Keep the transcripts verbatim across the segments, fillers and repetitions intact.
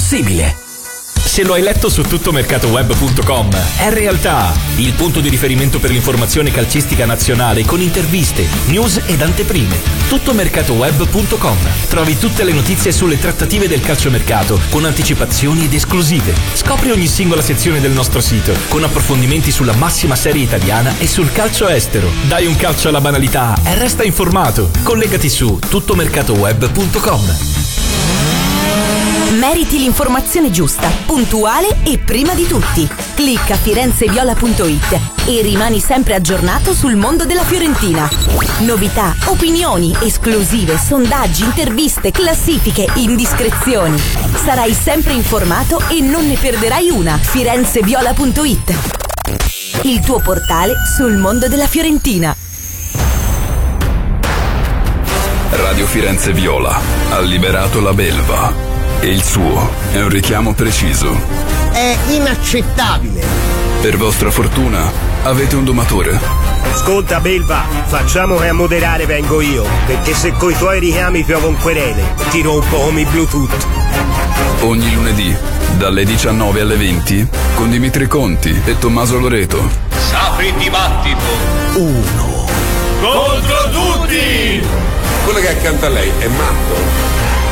possibile. Se lo hai letto su tuttomercatoweb punto com, è realtà. Il punto di riferimento per l'informazione calcistica nazionale con interviste, news ed anteprime. tuttomercatoweb punto com. Trovi tutte le notizie sulle trattative del calciomercato con anticipazioni ed esclusive. Scopri ogni singola sezione del nostro sito con approfondimenti sulla massima serie italiana e sul calcio estero. Dai un calcio alla banalità e resta informato. Collegati su tuttomercatoweb punto com. Meriti l'informazione giusta, puntuale e prima di tutti. Clicca firenzeviola punto it e rimani sempre aggiornato sul mondo della Fiorentina. Novità, opinioni, esclusive, sondaggi, interviste, classifiche, indiscrezioni. Sarai sempre informato e non ne perderai una. firenzeviola punto it, il tuo portale sul mondo della Fiorentina. Radio Firenze Viola ha liberato la belva. E il suo è un richiamo preciso. È inaccettabile. Per vostra fortuna avete un domatore. Ascolta Belva, facciamo che a moderare vengo io, perché se coi tuoi richiami piovo un querele, ti rompo come i Bluetooth. Ogni lunedì, dalle diciannove alle venti, con Dimitri Conti e Tommaso Loreto. Sapri il dibattito. Uno contro tutti. Quello che accanto a lei è matto.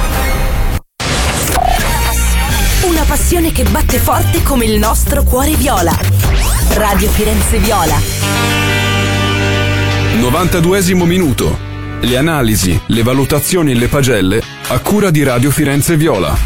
Una passione che batte forte come il nostro cuore viola. Radio Firenze Viola. novantaduesimo minuto. Le analisi, le valutazioni e le pagelle a cura di Radio Firenze Viola.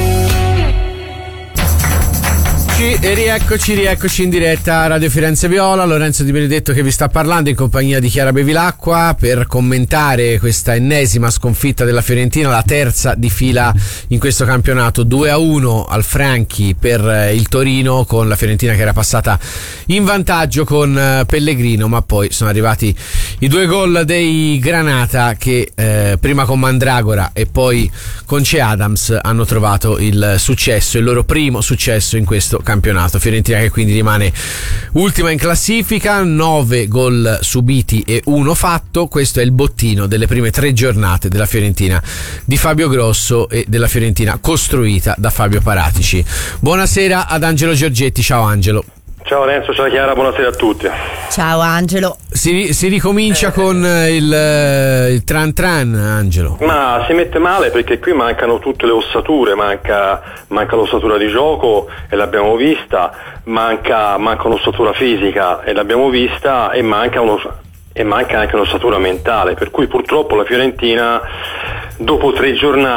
E rieccoci, rieccoci in diretta a Radio Firenze Viola. Lorenzo Di Benedetto che vi sta parlando in compagnia di Chiara Bevilacqua per commentare questa ennesima sconfitta della Fiorentina, la terza di fila in questo campionato. Due a uno al Franchi per il Torino, con la Fiorentina che era passata in vantaggio con Pellegrino, ma poi sono arrivati i due gol dei Granata che eh, prima con Mandragora e poi con Che Adams hanno trovato il successo, il loro primo successo in questo campionato. campionato. Fiorentina che quindi rimane ultima in classifica, nove gol subiti e uno fatto. Questo è il bottino delle prime tre giornate della Fiorentina di Fabio Grosso e della Fiorentina costruita da Fabio Paratici. Buonasera ad Angelo Giorgetti. Ciao Angelo. Ciao Renzo, ciao Chiara, buonasera a tutti. Ciao Angelo. Si, si ricomincia eh. con il, il tran tran, Angelo. Ma si mette male perché qui mancano tutte le ossature, manca, manca l'ossatura di gioco e l'abbiamo vista, manca, manca un'ossatura fisica e l'abbiamo vista e manca uno, e manca anche un'ossatura mentale, per cui purtroppo la Fiorentina dopo tre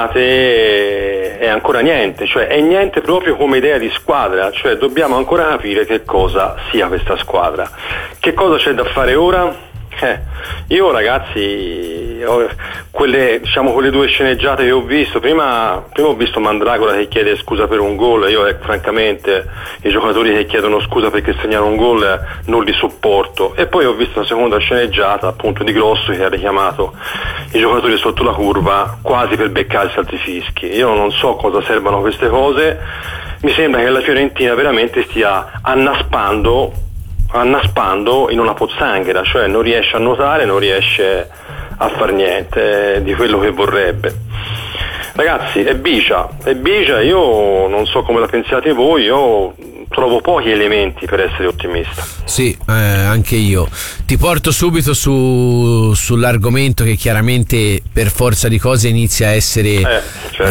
giornate è ancora niente, cioè è niente proprio come idea di squadra, cioè dobbiamo ancora capire che cosa sia questa squadra. Che cosa c'è da fare ora? Eh, io ragazzi, ho, quelle, diciamo, quelle due sceneggiate che ho visto, prima, prima ho visto Mandragora che chiede scusa per un gol, io eh, francamente i giocatori che chiedono scusa perché segnano un gol eh, non li sopporto, e poi ho visto la seconda sceneggiata appunto di Grosso che ha richiamato i giocatori sotto la curva quasi per beccarsi altri fischi. Io non so cosa servano queste cose, mi sembra che la Fiorentina veramente stia annaspando annaspando in una pozzanghera, cioè non riesce a nuotare, non riesce a far niente di quello che vorrebbe. Ragazzi, è bicia, è bicia, io non so come la pensiate voi, io trovo pochi elementi per essere ottimista. Sì, eh, anche io. Ti porto subito su, sull'argomento che chiaramente per forza di cose inizia a essere eh, certo.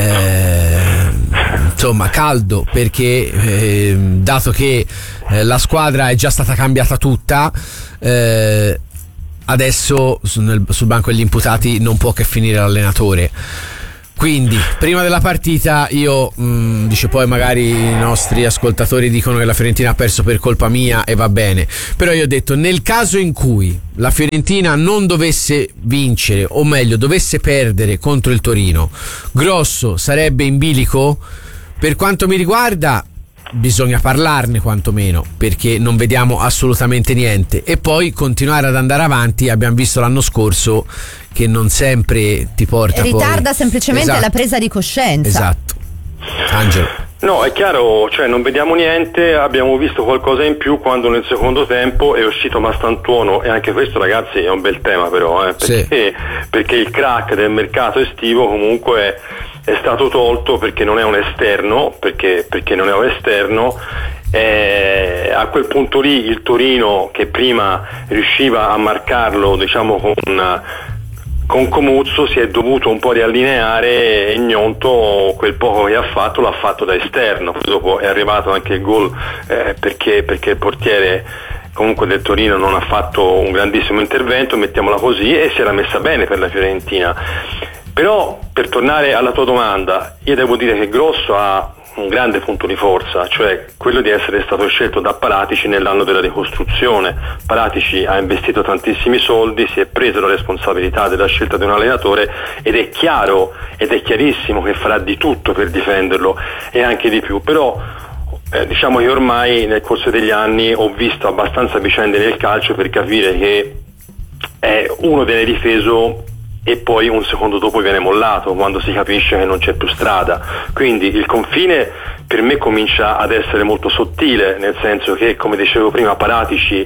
eh, insomma caldo, perché eh, dato che eh, la squadra è già stata cambiata tutta, eh, adesso sul, sul banco degli imputati non può che finire l'allenatore. Quindi prima della partita io mh, dice, poi magari i nostri ascoltatori dicono che la Fiorentina ha perso per colpa mia e va bene, però io ho detto, nel caso in cui la Fiorentina non dovesse vincere, o meglio dovesse perdere contro il Torino, Grosso sarebbe in bilico? Per quanto mi riguarda bisogna parlarne quantomeno, perché non vediamo assolutamente niente, e poi continuare ad andare avanti. Abbiamo visto l'anno scorso che non sempre ti porta, ritarda poi semplicemente esatto. la presa di coscienza. Esatto. Angelo. No, è chiaro, cioè non vediamo niente, abbiamo visto qualcosa in più quando nel secondo tempo è uscito Mastantuono, e anche questo ragazzi è un bel tema però, eh, perché, sì. perché il crack del mercato estivo comunque è stato tolto perché non è un esterno, perché, perché non è un esterno. Eh, a quel punto lì il Torino, che prima riusciva a marcarlo, diciamo, con, con Comuzzo, si è dovuto un po' riallineare e Gnonto quel poco che ha fatto l'ha fatto da esterno. Poi dopo è arrivato anche il gol eh, perché, perché il portiere comunque del Torino non ha fatto un grandissimo intervento, mettiamola così, e si era messa bene per la Fiorentina. Però, per tornare alla tua domanda, io devo dire che Grosso ha un grande punto di forza, cioè quello di essere stato scelto da Paratici nell'anno della ricostruzione. Paratici ha investito tantissimi soldi, si è preso la responsabilità della scelta di un allenatore ed è chiaro ed è chiarissimo che farà di tutto per difenderlo e anche di più. Però eh, diciamo che ormai nel corso degli anni ho visto abbastanza vicende nel calcio per capire che eh, uno viene difeso e poi un secondo dopo viene mollato quando si capisce che non c'è più strada. Quindi il confine per me comincia ad essere molto sottile, nel senso che, come dicevo prima, Paratici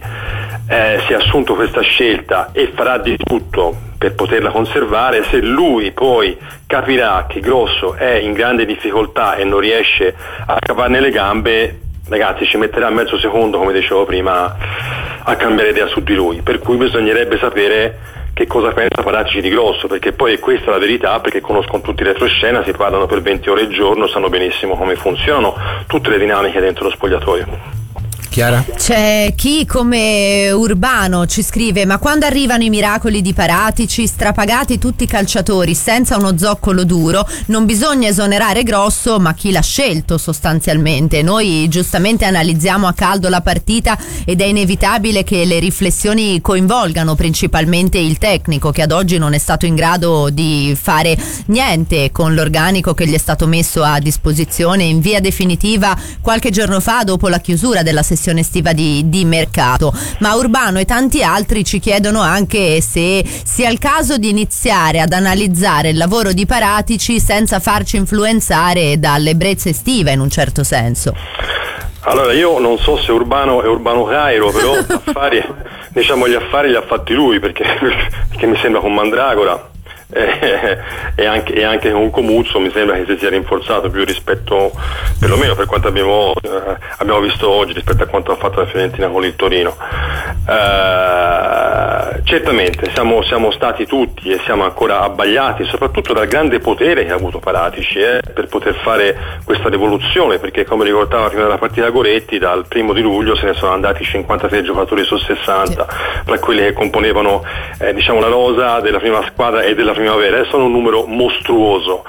eh, si è assunto questa scelta e farà di tutto per poterla conservare. Se lui poi capirà che Grosso è in grande difficoltà e non riesce a cavarne le gambe, ragazzi, ci metterà mezzo secondo, come dicevo prima, a cambiare idea su di lui, per cui bisognerebbe sapere che cosa pensa Paratici di Grosso, perché poi è questa la verità, perché conoscono tutti i retroscena, si parlano per venti ore al giorno, sanno benissimo come funzionano tutte le dinamiche dentro lo spogliatoio. Chiara? C'è chi come Urbano ci scrive: ma quando arrivano i miracoli di Paratici, strapagati tutti i calciatori senza uno zoccolo duro, non bisogna esonerare Grosso, ma chi l'ha scelto sostanzialmente. Noi giustamente analizziamo a caldo la partita ed è inevitabile che le riflessioni coinvolgano principalmente il tecnico, che ad oggi non è stato in grado di fare niente con l'organico che gli è stato messo a disposizione in via definitiva qualche giorno fa, dopo la chiusura della sessione estiva di, di mercato. Ma Urbano e tanti altri ci chiedono anche se sia il caso di iniziare ad analizzare il lavoro di Paratici senza farci influenzare dall'ebbrezza estiva, in un certo senso. Allora, io non so se Urbano è Urbano Cairo, però affari, diciamo, gli affari li ha fatti lui, perché, perché mi sembra con Mandragora e, e, anche, e anche con Comuzzo mi sembra che si sia rinforzato più rispetto, perlomeno per quanto abbiamo, eh, abbiamo visto oggi, rispetto a quanto ha fatto la Fiorentina con il Torino. Eh, certamente siamo, siamo stati tutti e siamo ancora abbagliati soprattutto dal grande potere che ha avuto Paratici eh, per poter fare questa rivoluzione, perché, come ricordava prima della partita Goretti, dal primo di luglio se ne sono andati cinquantatré giocatori su sessanta, tra quelli che componevano eh, diciamo la rosa della prima squadra e della primavera. Sono un numero mostruoso.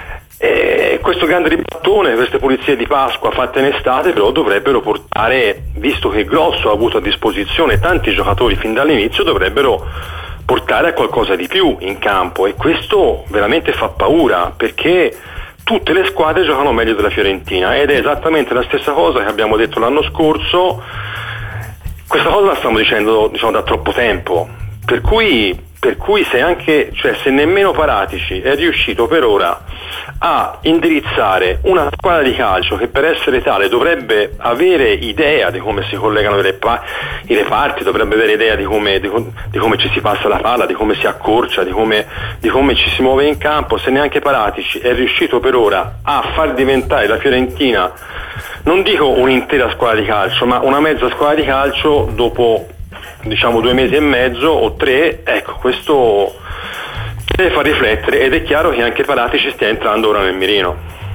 E questo grande ribattone, queste pulizie di Pasqua fatte in estate, però dovrebbero portare, visto che Grosso ha avuto a disposizione tanti giocatori fin dall'inizio, dovrebbero portare a qualcosa di più in campo, e questo veramente fa paura, perché tutte le squadre giocano meglio della Fiorentina ed è esattamente la stessa cosa che abbiamo detto l'anno scorso. Questa cosa la stiamo dicendo, diciamo, da troppo tempo, per cui Per cui se anche, cioè se nemmeno Paratici è riuscito per ora a indirizzare una squadra di calcio che per essere tale dovrebbe avere idea di come si collegano i, repa- i reparti, dovrebbe avere idea di come, di, di come ci si passa la palla, di come si accorcia, di come, di come ci si muove in campo, se neanche Paratici è riuscito per ora a far diventare la Fiorentina, non dico un'intera squadra di calcio, ma una mezza squadra di calcio dopo, diciamo, due mesi e mezzo o tre, ecco, questo deve far riflettere, ed è chiaro che anche Paratici stia entrando ora nel mirino.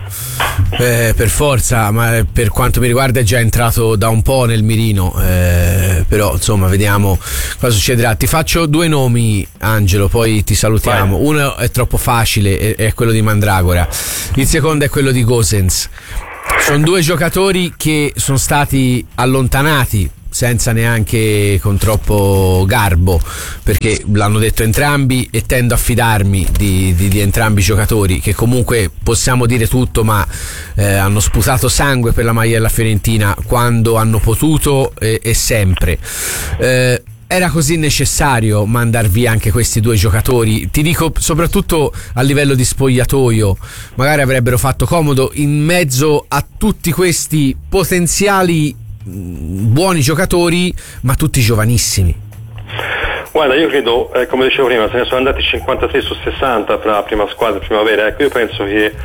Eh, per forza, ma per quanto mi riguarda è già entrato da un po' nel mirino, eh, però insomma vediamo cosa succederà. Ti faccio due nomi, Angelo, poi ti salutiamo. Vai. Uno è troppo facile, è, è quello di Mandragora, il secondo è quello di Gosens. Sono due giocatori che sono stati allontanati senza neanche con troppo garbo, perché l'hanno detto entrambi, e tendo a fidarmi di, di, di entrambi i giocatori, che comunque possiamo dire tutto, ma eh, hanno sputato sangue per la maglia della Fiorentina quando hanno potuto e, e sempre. Eh, Era così necessario mandar via anche questi due giocatori? Ti dico, soprattutto a livello di spogliatoio, magari avrebbero fatto comodo in mezzo a tutti questi potenziali buoni giocatori, ma tutti giovanissimi. Guarda, io credo, eh, come dicevo prima, se ne sono andati cinquantasei su sessanta fra prima squadra e primavera. Ecco, io penso che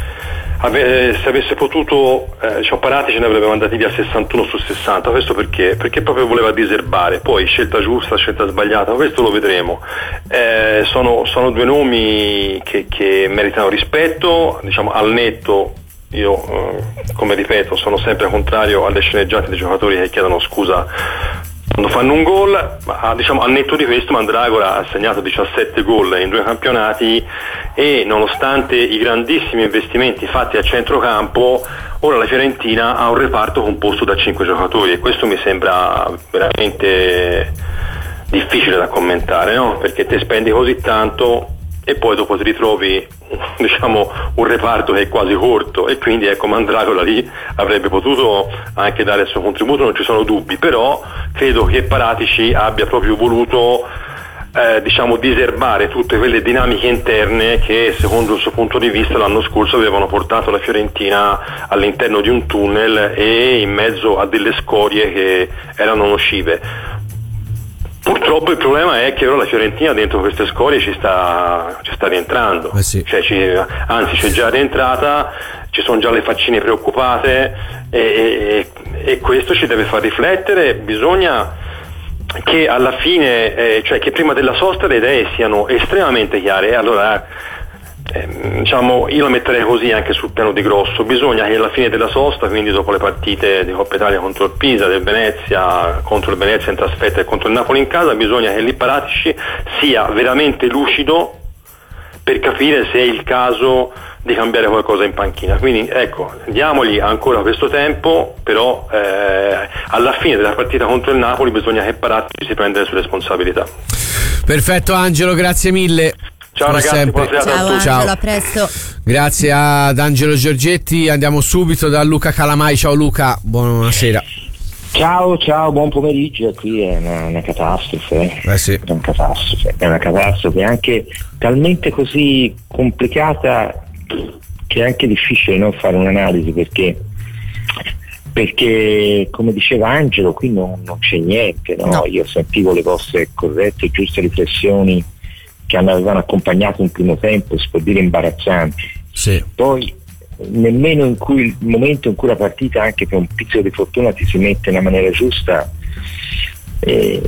ave- se avesse potuto, eh, diciamo, Paratici ne avrebbe mandati via sessantuno su sessanta. Questo perché? Perché proprio voleva diserbare. Poi scelta giusta, scelta sbagliata, questo lo vedremo. Eh, sono, sono due nomi che, che meritano rispetto, diciamo, al netto. Io, eh, come ripeto, sono sempre contrario alle sceneggiate dei giocatori che chiedono scusa quando fanno un gol, ma diciamo al netto di questo Mandragora ha segnato diciassette gol in due campionati e nonostante i grandissimi investimenti fatti a centrocampo, ora la Fiorentina ha un reparto composto da cinque giocatori e questo mi sembra veramente difficile da commentare, no? Perché te spendi così tanto e poi dopo ti ritrovi, diciamo, un reparto che è quasi corto e quindi ecco Mandragora lì avrebbe potuto anche dare il suo contributo, non ci sono dubbi, però credo che Paratici abbia proprio voluto eh, diciamo diserbare tutte quelle dinamiche interne che secondo il suo punto di vista l'anno scorso avevano portato la Fiorentina all'interno di un tunnel e in mezzo a delle scorie che erano nocive. Purtroppo il problema è che ora la Fiorentina dentro queste scorie ci sta, ci sta rientrando, eh sì. cioè ci, anzi c'è già rientrata, ci sono già le faccine preoccupate e, e, e questo ci deve far riflettere. Bisogna che alla fine, eh, cioè che prima della sosta le idee siano estremamente chiare. Allora eh, diciamo io la metterei così anche sul piano di grosso: bisogna che alla fine della sosta, quindi dopo le partite di Coppa Italia contro il Pisa, del Venezia contro il Venezia in trasferta e contro il Napoli in casa, bisogna che lì Paratici sia veramente lucido per capire se è il caso di cambiare qualcosa in panchina. Quindi ecco, diamogli ancora questo tempo, però eh, alla fine della partita contro il Napoli bisogna che Paratici si prenda le sue responsabilità. Perfetto Angelo, grazie mille. Ciao Come ragazzi, sempre. buona serata a Ciao tutti. Angelo, a presto. Grazie ad Angelo Giorgetti. Andiamo subito da Luca Calamai. Ciao Luca, buonasera. Ciao, ciao, buon pomeriggio. Qui è una, una catastrofe. Eh sì. È una catastrofe, è una catastrofe anche talmente così complicata che è anche difficile non fare un'analisi, perché perché come diceva Angelo qui non, non c'è niente, no? No. Io sentivo le vostre corrette e giuste riflessioni che avevano accompagnato un primo tempo, si può dire imbarazzanti. Sì. Poi nemmeno in cui il momento in cui la partita, anche per un pizzico di fortuna, ti si mette nella maniera giusta, eh,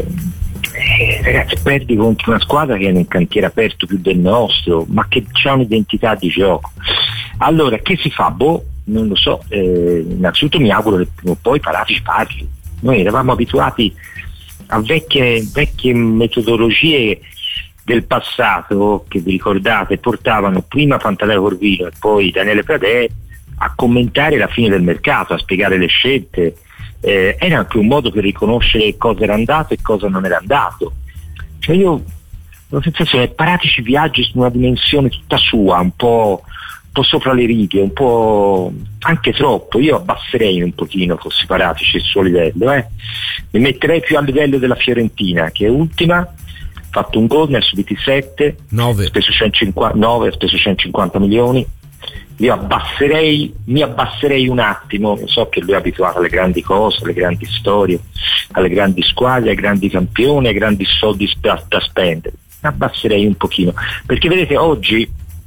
eh, ragazzi, perdi contro una squadra che è in un cantiere aperto più del nostro, ma che ha un'identità di gioco. Allora che si fa? Boh, non lo so. Eh, innanzitutto mi auguro che prima o poi Paratici parli. Noi eravamo abituati a vecchie, vecchie metodologie del passato, che vi ricordate portavano prima Pantaleo Corvino e poi Daniele Pradè a commentare la fine del mercato, a spiegare le scelte. Eh, era anche un modo per riconoscere cosa era andato e cosa non era andato. Cioè io ho la sensazione che Paratici viaggi su una dimensione tutta sua, un po', un po' sopra le righe, un po' anche troppo. Io abbasserei un pochino, fossi Paratici, il suo livello, eh. mi metterei più a livello della Fiorentina, che è ultima, fatto un gol, ne ha subiti sette, nove, speso centocinquanta, nove, speso centocinquanta milioni. Io abbasserei, mi abbasserei un attimo. So che lui è abituato alle grandi cose, alle grandi storie, alle grandi squadre, ai grandi campioni, ai grandi soldi da, da spendere. Mi abbasserei un pochino, perché vedete oggi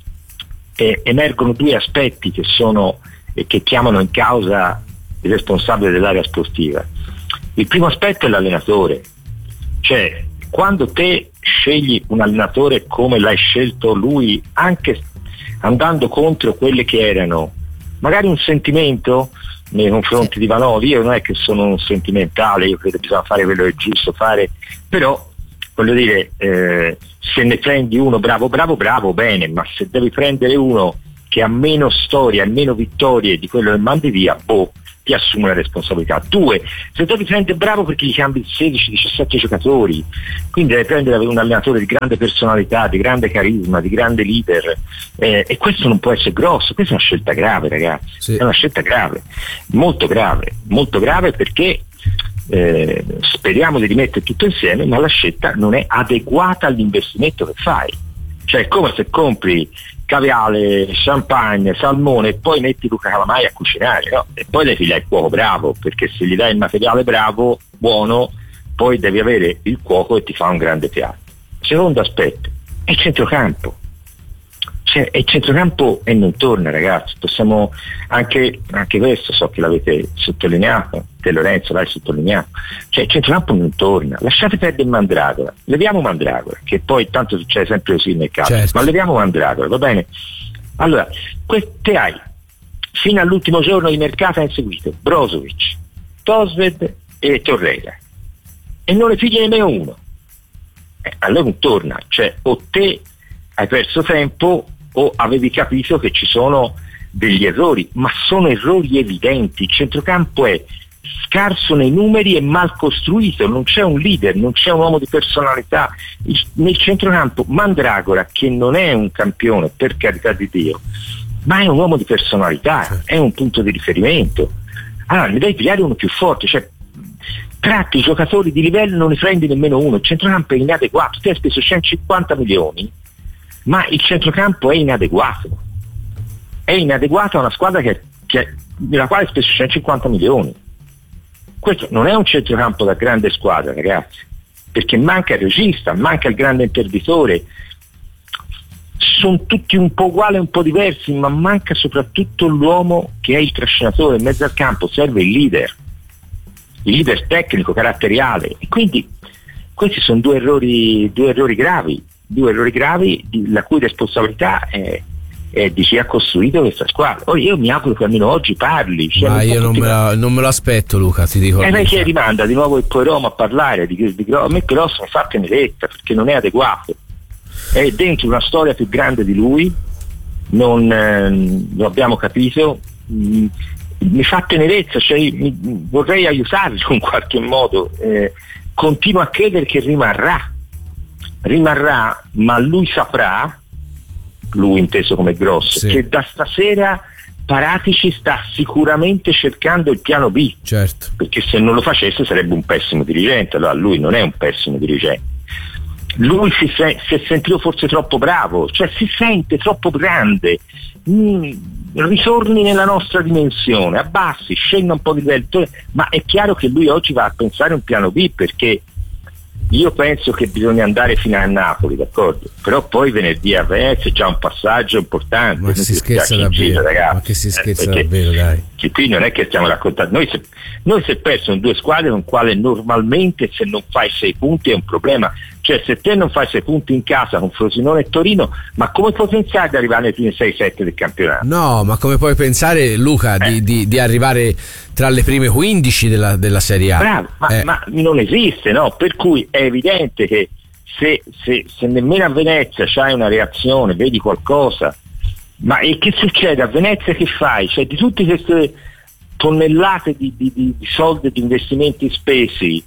eh, emergono due aspetti che sono eh, che chiamano in causa il responsabile dell'area sportiva. Il primo aspetto è l'allenatore, cioè quando te scegli un allenatore come l'hai scelto lui, anche andando contro quelle che erano magari un sentimento nei confronti di Vanoli, io non è che sono un sentimentale, io credo che bisogna fare quello che è giusto fare, però voglio dire, eh, se ne prendi uno bravo bravo bravo bene, ma se devi prendere uno che ha meno storia e meno vittorie di quello che mandi via, boh, ti assume la responsabilità. Due, se devi prendere bravo perché gli cambi sedici diciassette giocatori, quindi devi prendere un allenatore di grande personalità, di grande carisma, di grande leader, eh, e questo non può essere grosso. Questa è una scelta grave, ragazzi, sì. È una scelta grave, molto grave, molto grave, perché eh, speriamo di rimettere tutto insieme, ma la scelta non è adeguata all'investimento che fai. Cioè è come se compri caviale, champagne, salmone e poi metti Luca Calamai a cucinare, no? E poi devi dare il cuoco bravo, perché se gli dai il materiale bravo, buono, poi devi avere il cuoco e ti fa un grande piatto. Secondo aspetto è il centrocampo. Cioè, è il centrocampo e non torna, ragazzi. Possiamo anche, anche questo, so che l'avete sottolineato, te Lorenzo l'hai sottolineato. Cioè il centrocampo non torna. Lasciate perdere Mandragora, leviamo Mandragora, che poi tanto succede sempre così nel calcio, certo. Ma leviamo Mandragora, va bene? Allora, te hai fino all'ultimo giorno di mercato hai inseguito Brozovic, Tosved e Torreira e non ne figli nemmeno uno. Eh, allora non torna, cioè o te hai perso tempo o avevi capito che ci sono degli errori, ma sono errori evidenti. Il centrocampo è scarso nei numeri e mal costruito, non c'è un leader, non c'è un uomo di personalità. Il, nel centrocampo Mandragora, che non è un campione, per carità di Dio, ma è un uomo di personalità, è un punto di riferimento. Allora ne devi pigliare uno più forte, cioè tratti i giocatori di livello, non ne prendi nemmeno uno. Il centrocampo è inadeguato, tu hai speso centocinquanta milioni, ma il centrocampo è inadeguato, è inadeguato a una squadra che, che, nella quale hai speso centocinquanta milioni. Questo non è un centrocampo da grande squadra, ragazzi, perché manca il regista, manca il grande interditore, sono tutti un po' uguali, un po' diversi, ma manca soprattutto l'uomo che è il trascinatore. In mezzo al campo serve il leader, il leader tecnico, caratteriale, e quindi questi sono due errori, due errori gravi, due errori gravi di, la cui responsabilità è, è di chi ha costruito questa squadra. Ora io mi auguro che almeno oggi parli. Cioè ma io non me, la, non me lo aspetto, Luca, ti dico. E lei che rimanda di nuovo il poi Roma a parlare di, di, di a me Grosso mi fa tenerezza, perché non è adeguato, è dentro una storia più grande di lui, non eh, lo abbiamo capito. Mm, mi fa tenerezza, cioè mi, vorrei aiutarlo in qualche modo, eh, continuo a credere che rimarrà rimarrà ma lui saprà, lui inteso come Grosso, sì, che da stasera Paratici sta sicuramente cercando il piano B, certo, perché se non lo facesse sarebbe un pessimo dirigente. Allora lui non è un pessimo dirigente, lui si, se- si è sentito forse troppo bravo, cioè si sente troppo grande. Mm, ritorni nella nostra dimensione, abbassi, scenda un po' di livello, ma è chiaro che lui oggi va a pensare un piano B, perché io penso che bisogna andare fino a Napoli, d'accordo? Però poi venerdì a Venezia è già un passaggio importante. Ma si scherza davvero, giro, ragazzi. Ma che si scherza eh, davvero, dai. Che qui non è che stiamo raccontando, noi si è perso in due squadre con quale normalmente se non fai sei punti è un problema. Cioè se te non fai sei punti in casa con Frosinone e Torino, ma come puoi pensare di arrivare nei primi sei sette del campionato? No, ma come puoi pensare, Luca, eh. di, di, di arrivare tra le prime quindici della, della Serie A? Bravo, ma, eh. ma non esiste, no? Per cui è evidente che se, se, se nemmeno a Venezia c'hai una reazione, vedi qualcosa, ma e che succede? A Venezia che fai? Cioè di tutte queste tonnellate di, di, di, di soldi e di investimenti spesi,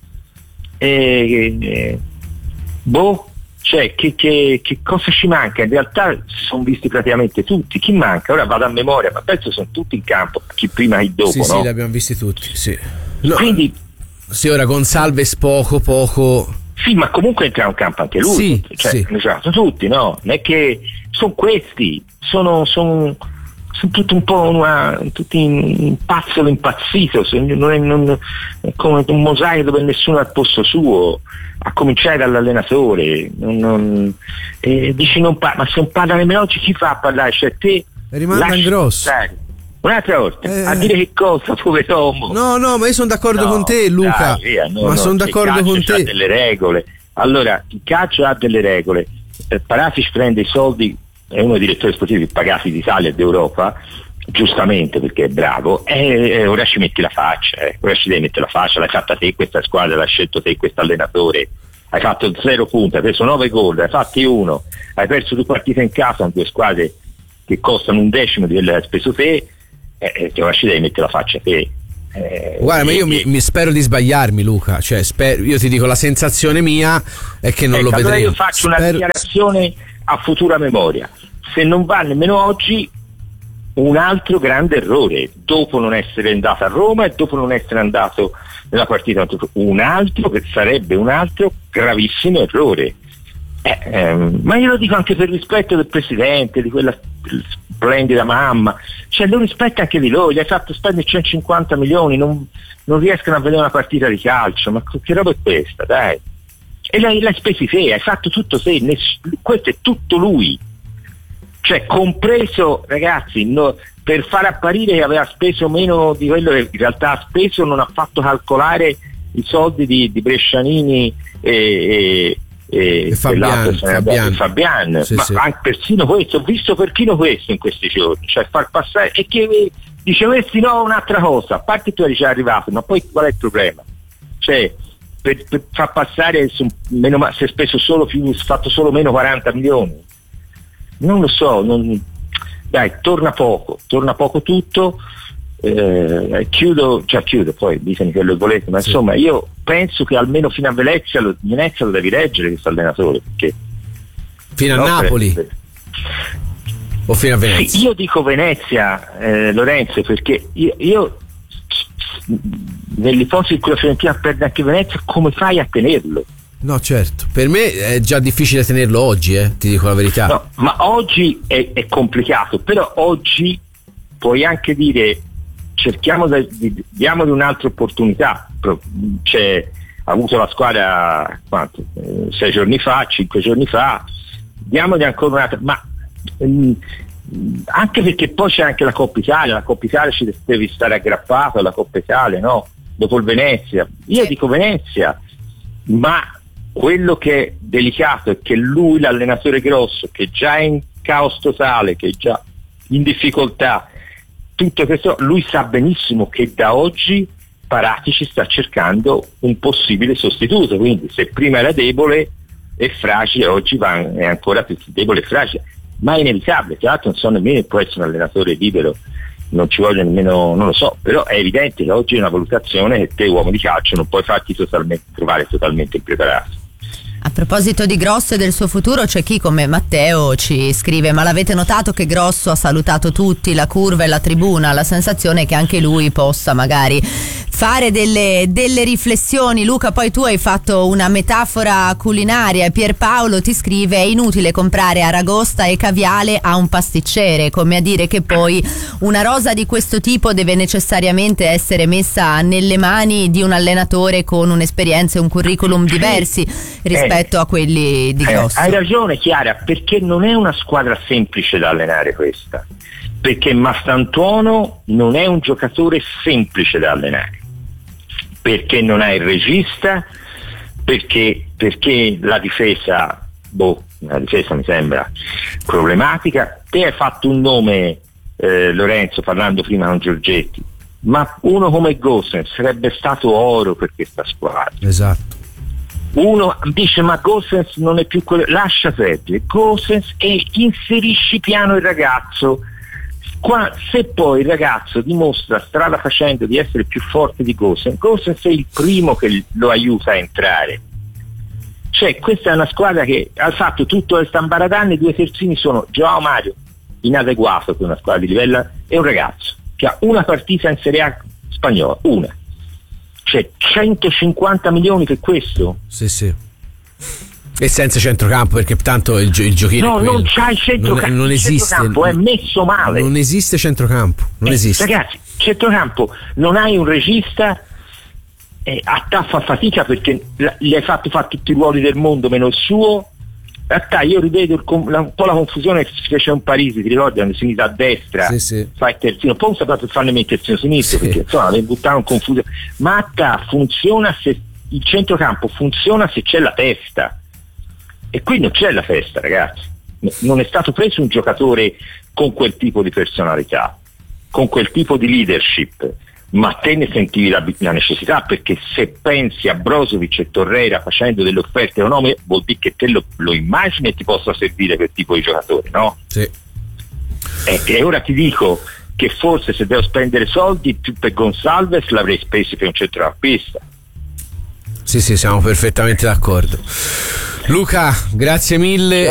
eh, eh, boh, cioè che, che, che cosa ci manca? In realtà si sono visti praticamente tutti. Chi manca? Ora vado a memoria, ma penso sono tutti in campo, chi prima e dopo, sì, no? Sì, li abbiamo visti tutti, sì. No, quindi sì, ora Gonsalves poco poco. Sì, ma comunque entra in campo anche lui, sì, cioè sì. hanno giocato tutti, no? Non è che sono questi, sono, sono, sono tutti un po' una, tutti in pazzolo impazzito, non è, non, è come un mosaico dove nessuno è al posto suo, a cominciare dall'allenatore. Non, non, eh, dici non parla, ma se non parla nemmeno oggi chi fa a parlare? Cioè te rimanda in grosso. Stare. Un'altra volta, eh, a dire che cosa, pover'uomo. No, no, ma io sono d'accordo no, con te, Luca. Dai, via, no, ma no, sono d'accordo con te. Il calcio ha delle regole. Allora, il calcio ha delle regole. Eh, Paratici prende i soldi, è uno dei direttori sportivi più pagati d'Italia e d'Europa, giustamente perché è bravo, e eh, ora ci metti la faccia, eh. ora ci devi mettere la faccia, l'hai fatta te questa squadra, l'hai scelto te questo allenatore, hai fatto zero punti, hai preso nove gol, hai fatti uno, hai perso due partite in casa con due squadre che costano un decimo di quello che hai speso te, e eh, ora ci devi mettere la faccia te. Eh, Guarda, ma io mi, mi spero di sbagliarmi, Luca. Cioè, spero, io ti dico, la sensazione mia è che non ecco, lo vedremo. Allora io faccio spero... una dichiarazione a futura memoria. Se non va nemmeno oggi, un altro grande errore, dopo non essere andato a Roma e dopo non essere andato nella partita, un altro che sarebbe un altro gravissimo errore. Eh, ehm, ma io lo dico anche per rispetto del presidente, di quella splendida mamma, cioè lo rispetta anche di loro, gli hai fatto spendere centocinquanta milioni, non, non riescono a vedere una partita di calcio, ma che roba è questa, dai? e l'hai, l'hai spesi te, hai fatto tutto te, ness- questo è tutto lui, cioè compreso, ragazzi, no, per far apparire che aveva speso meno di quello che in realtà ha speso, non ha fatto calcolare i soldi di, di Brescianini e, e, e Fabian, Fabian. Fabian. Sì, ma sì. anche persino questo, ho visto perfino questo in questi giorni, cioè far passare, e che dicevesti no un'altra cosa, a parte tu eri già arrivato, ma poi qual è il problema? Cioè per, per far passare su, meno, si è speso solo più, fatto solo meno quaranta milioni, non lo so, non, dai, torna poco, torna poco tutto. Eh, chiudo, cioè chiudo, poi ditemi quello che volete, ma sì. Insomma io penso che almeno fino a Venezia lo, Venezia lo devi reggere questo allenatore, perché fino a no, Napoli per... o fino a Venezia? Sì, io dico Venezia, eh, Lorenzo, perché io, io nell'ipotesi in cui la Fiorentina perde anche Venezia, come fai a tenerlo? No, certo, per me è già difficile tenerlo oggi, eh, ti dico la verità. No, ma oggi è, è complicato, però oggi puoi anche dire cerchiamo di, di diamogli un'altra opportunità. C'è, ha avuto la squadra quanto? Eh, sei giorni fa, cinque giorni fa, diamogli ancora un'altra, ma mh, anche perché poi c'è anche la Coppa Italia, la Coppa Italia ci devi stare aggrappato alla Coppa Italia, no? Dopo il Venezia, io dico Venezia, ma quello che è delicato è che lui, l'allenatore grosso, che già è in caos totale, che è già in difficoltà, tutto questo, lui sa benissimo che da oggi Paratici sta cercando un possibile sostituto, quindi se prima era debole e fragile, oggi va, è ancora più debole e fragile, ma è inevitabile. Tra l'altro non so nemmeno può essere un allenatore libero, non ci voglio nemmeno, non lo so, però è evidente che oggi è una valutazione che te, uomo di calcio, non puoi farti totalmente, trovare totalmente impreparato. A proposito di Grosso e del suo futuro, c'è chi come Matteo ci scrive: ma l'avete notato che Grosso ha salutato tutti, la curva e la tribuna? La sensazione è che anche lui possa magari fare delle, delle riflessioni. Luca, poi tu hai fatto una metafora culinaria e Pierpaolo ti scrive: è inutile comprare aragosta e caviale a un pasticcere, come a dire che poi una rosa di questo tipo deve necessariamente essere messa nelle mani di un allenatore con un'esperienza e un curriculum diversi rispetto eh, a quelli di Grosso. Eh, hai ragione Chiara, perché non è una squadra semplice da allenare questa, perché Mastantuono non è un giocatore semplice da allenare, perché non ha il regista, perché, perché la difesa, boh, la difesa mi sembra problematica. Te hai fatto un nome, eh, Lorenzo, parlando prima con Giorgetti, ma uno come Gosens sarebbe stato oro per questa squadra. Esatto. Uno dice ma Gosens non è più quello, lascia perdere Gosens e inserisci piano il ragazzo. Qua, se poi il ragazzo dimostra strada facendo di essere più forte di Gosens, Gosens è il primo che lo aiuta a entrare. Cioè questa è una squadra che ha fatto tutto il Stambaradan, i due terzini sono Joao Mario, inadeguato per una squadra di livello, e un ragazzo che ha una partita in Serie A spagnola, una. Cioè centocinquanta milioni per questo? Sì, sì. E senza centrocampo, perché tanto il, il giochino no, non c'ha il centrocampo, non, non esiste, il centrocampo è messo male, non esiste centrocampo, non eh, esiste. Ragazzi, centrocampo, non hai un regista, eh, a te fa fatica perché gli hai fatto fare tutti i ruoli del mondo meno il suo. A te io rivedo il, la, un po' la confusione che si fece in Parisi, ti ricordi, quando si inizia a destra, sì, sì. fa il terzino, poi non sapeva farne il terzino sinistro, sì. Perché insomma le buttavano in confusione, ma a te funziona se il centrocampo funziona se c'è la testa. E qui non c'è la festa, ragazzi. Non è stato preso un giocatore con quel tipo di personalità, con quel tipo di leadership, ma te ne sentivi la, la necessità, perché se pensi a Brozovic e Torreira facendo delle offerte economiche, vuol dire che te lo, lo immagini e ti possa servire quel tipo di giocatore, no? Sì. E, e ora ti dico che forse se devo spendere soldi più per Gonçalves l'avrei speso per un centrocampista. Sì, sì, siamo perfettamente d'accordo. Luca, grazie mille.